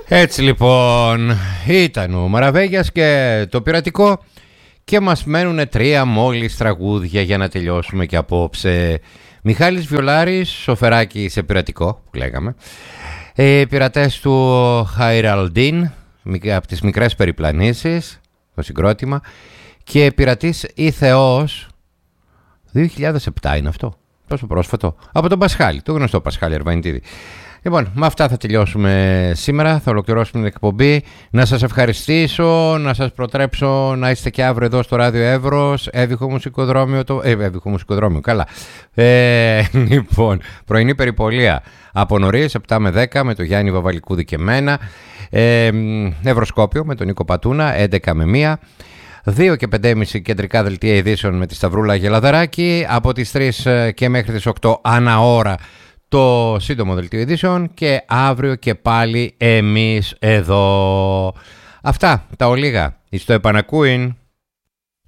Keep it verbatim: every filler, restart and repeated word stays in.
Έτσι λοιπόν ήταν ο Μαραβέγιας και το πειρατικό και μας μένουν τρία μόλις τραγούδια για να τελειώσουμε και απόψε. Μιχάλης Βιολάρης, σοφεράκι σε πειρατικό που λέγαμε, ε, πειρατές του Χαϊραλντίν από τις μικρές περιπλανήσεις, το συγκρότημα, και πειρατής ή Θεός, δύο χιλιάδες επτά είναι αυτό, τόσο πρόσφατο, από τον Πασχάλη, το γνωστό Πασχάλη Αρβανιτίδη. Λοιπόν, με αυτά θα τελειώσουμε σήμερα, θα ολοκληρώσουμε την εκπομπή. Να σας ευχαριστήσω, να σας προτρέψω να είστε και αύριο εδώ στο Ράδιο Εύρος, Έβυχο Μουσικοδρόμιο, το... ε, Έβυχο Μουσικοδρόμιο, καλά. Ε, λοιπόν, πρωινή περιπολία από νωρίς, επτά με δέκα, με τον Γιάννη Βαβαλικούδη και μένα. Ε, Ευρωσκόπιο με τον Νίκο Πατούνα, έντεκα με μία. δύο και πέντε και μισή κεντρικά δελτία ειδήσεων με τη Σταυρούλα Γελαδαράκη. Από τις τρεις και μέχρι τις οκτώ ανά ώρα το σύντομο δελτίο ειδήσεων και αύριο και πάλι εμείς εδώ. Αυτά τα ολίγα. Εις το επανακούειν.